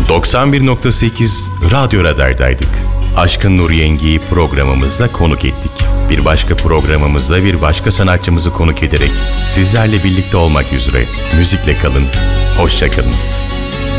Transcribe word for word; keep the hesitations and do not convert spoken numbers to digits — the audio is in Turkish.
doksan bir nokta sekiz Radyo Radar'daydık. Aşkın Nur Yengi'yi programımızda konuk ettik. Bir başka programımızda bir başka sanatçımızı konuk ederek sizlerle birlikte olmak üzere. Müzikle kalın, hoşça kalın.